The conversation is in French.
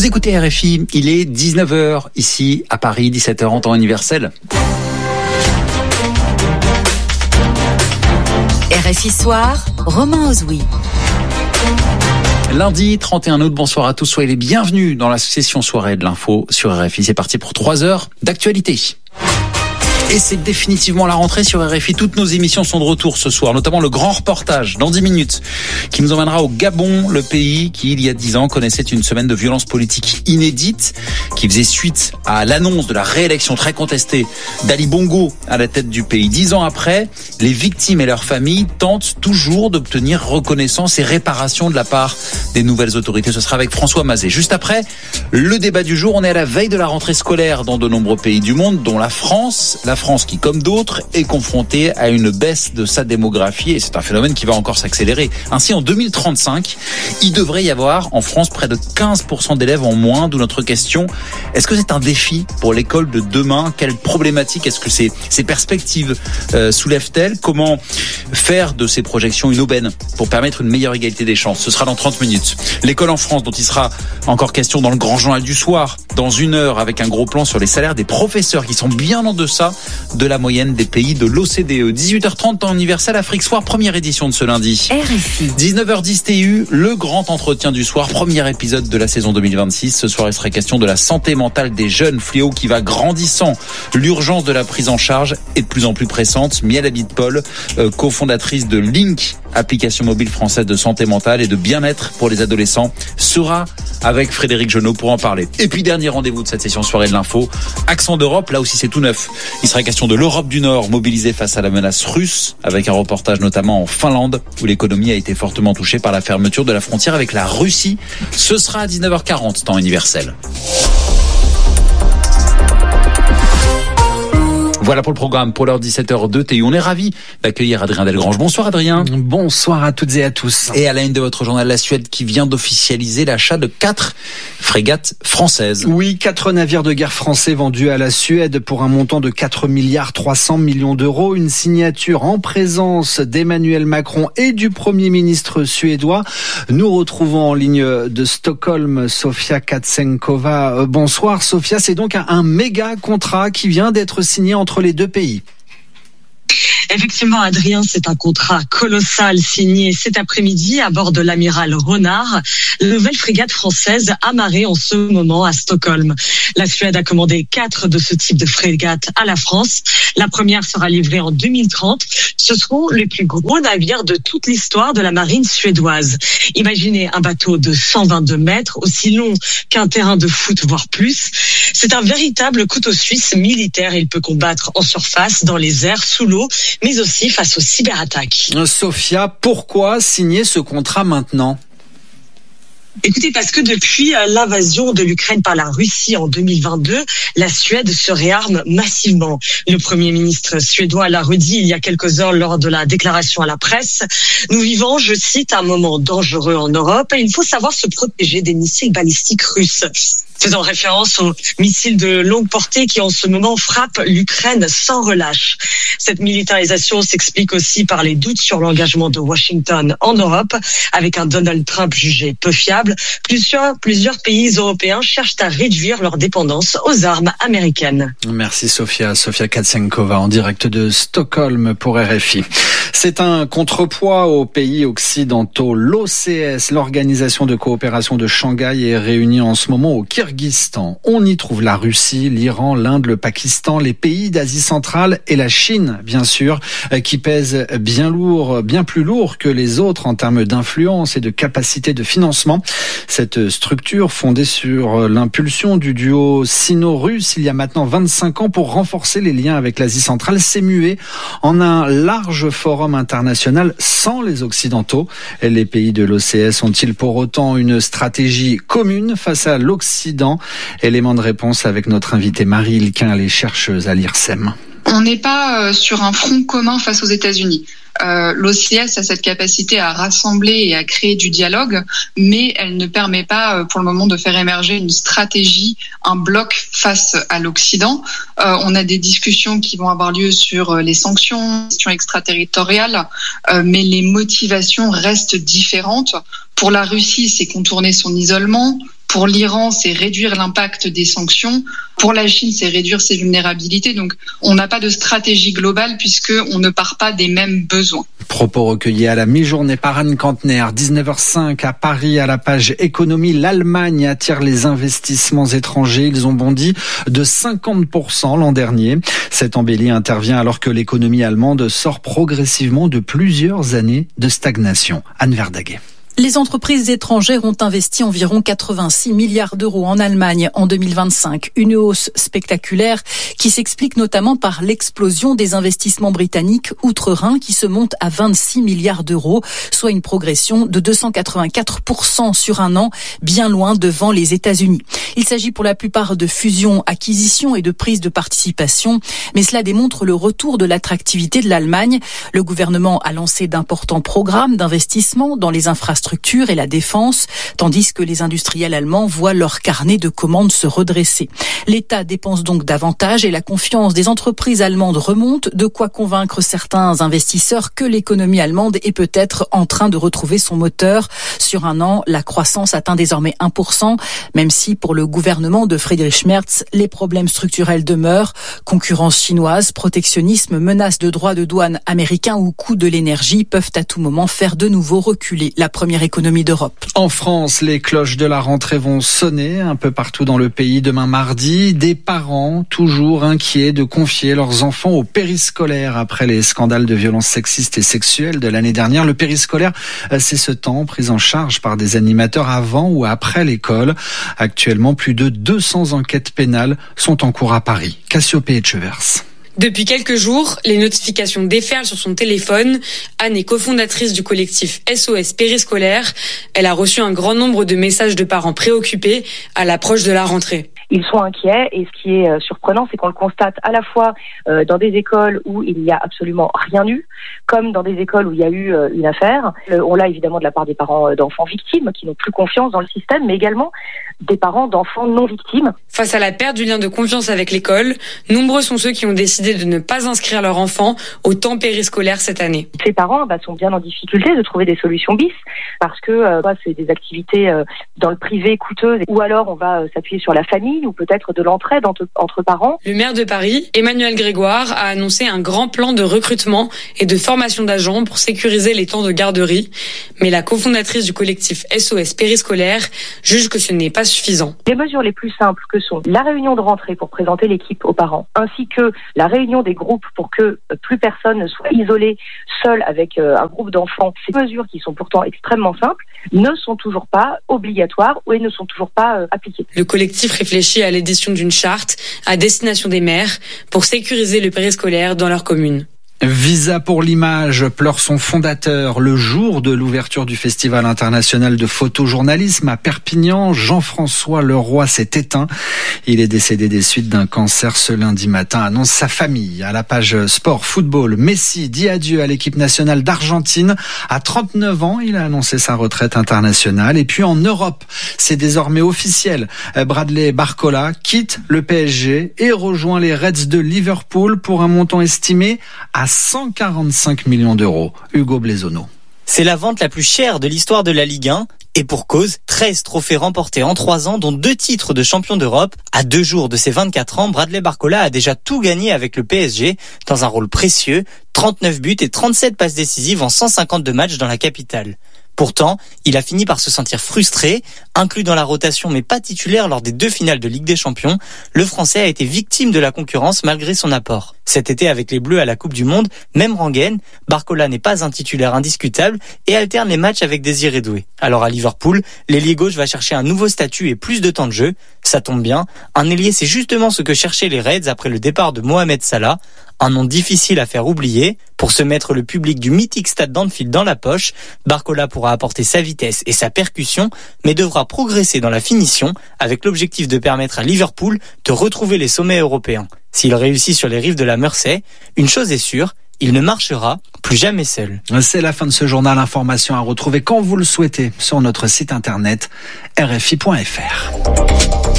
écoutez RFI, il est 19h ici à Paris, 17h en temps universel. RFI Soir, Romain Ozoui. Lundi 31 août, bonsoir à tous, soyez les bienvenus dans la session soirée de l'info sur RFI. C'est parti pour 3 heures d'actualité. Et c'est définitivement la rentrée sur RFI. Toutes nos émissions sont de retour ce soir, notamment le grand reportage dans 10 minutes qui nous emmènera au Gabon, le pays qui, il y a 10 ans, connaissait une semaine de violence politique inédite qui faisait suite à l'annonce de la réélection très contestée d'Ali Bongo à la tête du pays. 10 ans après, les victimes et leurs familles tentent toujours d'obtenir reconnaissance et réparation de la part des nouvelles autorités. Ce sera avec François Mazet. Juste après, le débat du jour. On est à la veille de la rentrée scolaire dans de nombreux pays du monde, dont la France qui, comme d'autres, est confrontée à une baisse de sa démographie et c'est un phénomène qui va encore s'accélérer. Ainsi, en 2035, il devrait y avoir en France près de 15% d'élèves en moins, d'où notre question. Est-ce que c'est un défi pour l'école de demain ? Quelles problématiques est-ce que ces perspectives soulèvent-elles ? Comment faire de ces projections une aubaine pour permettre une meilleure égalité des chances ? Ce sera dans 30 minutes. L'école en France, dont il sera encore question dans le grand journal du soir, dans 1 heure, avec un gros plan sur les salaires des professeurs qui sont bien en deçà de la moyenne des pays de l'OCDE. 18h30 temps universel, Afrique Soir, première édition de ce lundi. RFI. 19h10 TU, le grand entretien du soir, premier épisode de la saison 2026. Ce soir, il sera question de la santé mentale des jeunes, fléau qui va grandissant. L'urgence de la prise en charge est de plus en plus pressante. Miel Habit-Paul, cofondatrice de Link, application mobile française de santé mentale et de bien-être pour les adolescents, sera avec Frédéric Genot pour en parler. Et puis, dernier rendez-vous de cette session soirée de l'info, accent d'Europe, là aussi c'est tout neuf. Il sera question de l'Europe du Nord mobilisée face à la menace russe, avec un reportage notamment en Finlande, où l'économie a été fortement touchée par la fermeture de la frontière avec la Russie. Ce sera à 19h40, temps universel. Voilà pour le programme, pour l'heure 17h02 TU. On est ravis d'accueillir Adrien Delgrange. Bonsoir Adrien. Bonsoir à toutes et à tous. Et à la une de votre journal, la Suède qui vient d'officialiser l'achat de 4 frégates françaises. Oui, 4 navires de guerre français vendus à la Suède pour un montant de 4,3 milliards d'euros. Une signature en présence d'Emmanuel Macron et du Premier ministre suédois. Nous retrouvons en ligne de Stockholm Sofia Katsenkova. Bonsoir Sofia, c'est donc un méga contrat qui vient d'être signé entre les deux pays. Effectivement, Adrien, c'est un contrat colossal signé cet après-midi à bord de l'amiral Renard, la nouvelle frégate française amarrée en ce moment à Stockholm. La Suède a commandé 4 de ce type de frégates à la France. La première sera livrée en 2030. Ce seront les plus gros navires de toute l'histoire de la marine suédoise. Imaginez un bateau de 122 mètres, aussi long qu'un terrain de foot, voire plus. C'est un véritable couteau suisse militaire. Il peut combattre en surface, dans les airs, sous l'eau, mais aussi face aux cyberattaques. Sofia, pourquoi signer ce contrat maintenant ? Écoutez, parce que depuis l'invasion de l'Ukraine par la Russie en 2022, la Suède se réarme massivement. Le Premier ministre suédois l'a redit il y a quelques heures lors de la déclaration à la presse. Nous vivons, je cite, un moment dangereux en Europe et il faut savoir se protéger des missiles balistiques russes. Faisant référence aux missiles de longue portée qui en ce moment frappent l'Ukraine sans relâche. Cette militarisation s'explique aussi par les doutes sur l'engagement de Washington en Europe, avec un Donald Trump jugé peu fiable. Plusieurs pays européens cherchent à réduire leur dépendance aux armes américaines. Merci Sofia Katsenkova en direct de Stockholm pour RFI. C'est un contrepoids aux pays occidentaux. L'OCS, l'Organisation de coopération de Shanghai, est réunie en ce moment au Kyrgyzstan. On y trouve la Russie, l'Iran, l'Inde, le Pakistan, les pays d'Asie centrale et la Chine, bien sûr, qui pèsent bien plus lourd que les autres en termes d'influence et de capacité de financement. Cette structure, fondée sur l'impulsion du duo sino-russe il y a maintenant 25 ans pour renforcer les liens avec l'Asie centrale, s'est muée en un large forum international sans les Occidentaux. Les pays de l'OCS ont-ils pour autant une stratégie commune face à l'Occident ? Élément de réponse avec notre invitée Marie Ilquin, elle est chercheuse à l'IRSEM. On n'est pas sur un front commun face aux États-Unis. L'OCS a cette capacité à rassembler et à créer du dialogue, mais elle ne permet pas pour le moment de faire émerger une stratégie, un bloc face à l'Occident. On a des discussions qui vont avoir lieu sur les sanctions, les questions extraterritoriales, mais les motivations restent différentes. Pour la Russie, c'est contourner son isolement. Pour l'Iran, c'est réduire l'impact des sanctions. Pour la Chine, c'est réduire ses vulnérabilités. Donc, on n'a pas de stratégie globale puisqu'on ne part pas des mêmes besoins. Propos recueillis à la mi-journée par Anne Kantner, 19h05 à Paris, à la page économie. L'Allemagne attire les investissements étrangers. Ils ont bondi de 50% l'an dernier. Cette embellie intervient alors que l'économie allemande sort progressivement de plusieurs années de stagnation. Anne Verdaguet. Les entreprises étrangères ont investi environ 86 milliards d'euros en Allemagne en 2025. Une hausse spectaculaire qui s'explique notamment par l'explosion des investissements britanniques outre-Rhin qui se montent à 26 milliards d'euros, soit une progression de 284% sur un an, bien loin devant les États-Unis. Il s'agit pour la plupart de fusions, acquisitions et de prises de participation, mais cela démontre le retour de l'attractivité de l'Allemagne. Le gouvernement a lancé d'importants programmes d'investissement dans les infrastructures et la défense, tandis que les industriels allemands voient leur carnet de commandes se redresser. L'État dépense donc davantage et la confiance des entreprises allemandes remonte, de quoi convaincre certains investisseurs que l'économie allemande est peut-être en train de retrouver son moteur. Sur un an, la croissance atteint désormais 1%, même si pour le gouvernement de Friedrich Merz, les problèmes structurels demeurent. Concurrence chinoise, protectionnisme, menaces de droits de douane américains ou coût de l'énergie peuvent à tout moment faire de nouveau reculer la première économie d'Europe. En France, les cloches de la rentrée vont sonner un peu partout dans le pays demain mardi. Des parents toujours inquiets de confier leurs enfants au périscolaire après les scandales de violences sexistes et sexuelles de l'année dernière. Le périscolaire, c'est ce temps pris en charge par des animateurs avant ou après l'école. Actuellement, plus de 200 enquêtes pénales sont en cours à Paris. Cassiopée et Chevers. Depuis quelques jours, les notifications déferlent sur son téléphone. Anne est cofondatrice du collectif SOS Périscolaire. Elle a reçu un grand nombre de messages de parents préoccupés à l'approche de la rentrée. Ils sont inquiets et ce qui est surprenant, c'est qu'on le constate à la fois dans des écoles où il n'y a absolument rien eu, comme dans des écoles où il y a eu une affaire. On l'a évidemment de la part des parents d'enfants victimes qui n'ont plus confiance dans le système, mais également des parents d'enfants non victimes. Face à la perte du lien de confiance avec l'école, nombreux sont ceux qui ont décidé de ne pas inscrire leur enfant au temps périscolaire cette année. Ces parents sont bien en difficulté de trouver des solutions bis parce que c'est des activités dans le privé coûteuses ou alors on va s'appuyer sur la famille ou peut-être de l'entraide entre parents. Le maire de Paris, Emmanuel Grégoire, a annoncé un grand plan de recrutement et de formation d'agents pour sécuriser les temps de garderie. Mais la cofondatrice du collectif SOS Périscolaire juge que ce n'est pas suffisant. Les mesures les plus simples que sont la réunion de rentrée pour présenter l'équipe aux parents, ainsi que la réunion des groupes pour que plus personne ne soit isolé seul avec un groupe d'enfants. Ces mesures qui sont pourtant extrêmement simples ne sont toujours pas obligatoires et ne sont toujours pas appliquées. Le collectif réfléchit à l'édition d'une charte à destination des maires pour sécuriser le périscolaire dans leur commune. Visa pour l'image pleure son fondateur le jour de l'ouverture du Festival international de photojournalisme à Perpignan. Jean-François Leroy s'est éteint. Il est décédé des suites d'un cancer ce lundi matin, annonce sa famille. À la page sport football, Messi dit adieu à l'équipe nationale d'Argentine. À 39 ans, il a annoncé sa retraite internationale. Et puis en Europe, c'est désormais officiel. Bradley Barcola quitte le PSG et rejoint les Reds de Liverpool pour un montant estimé à 145 millions d'euros. Hugo Blesonneau. C'est la vente la plus chère de l'histoire de la Ligue 1. Et pour cause, 13 trophées remportés en 3 ans, dont 2 titres de champion d'Europe. À 2 jours de ses 24 ans, Bradley Barcola a déjà tout gagné avec le PSG, dans un rôle précieux, 39 buts et 37 passes décisives en 152 matchs dans la capitale. Pourtant, il a fini par se sentir frustré, inclus dans la rotation mais pas titulaire lors des 2 finales de Ligue des Champions. Le Français a été victime de la concurrence malgré son apport. Cet été avec les Bleus à la Coupe du Monde, même rengaine, Barcola n'est pas un titulaire indiscutable et alterne les matchs avec Désiré Doué. Alors à Liverpool, l'ailier gauche va chercher un nouveau statut et plus de temps de jeu. Ça tombe bien, un ailier c'est justement ce que cherchaient les Reds après le départ de Mohamed Salah. Un nom difficile à faire oublier. Pour se mettre le public du mythique stade d'Anfield dans la poche, Barcola pourra apporter sa vitesse et sa percussion, mais devra progresser dans la finition avec l'objectif de permettre à Liverpool de retrouver les sommets européens. S'il réussit sur les rives de la Mersey, une chose est sûre, il ne marchera plus jamais seul. C'est la fin de ce journal. Information à retrouver quand vous le souhaitez sur notre site internet rfi.fr.